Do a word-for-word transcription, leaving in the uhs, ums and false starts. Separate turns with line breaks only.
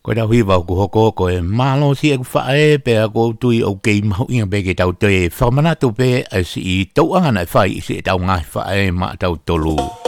Ko da hui wa ko ko ko e malo si e fa e pe ko tui o ke mau ia be ke tau te fa mana to pe si to anga na fa si tau nga fa e ma tau tolu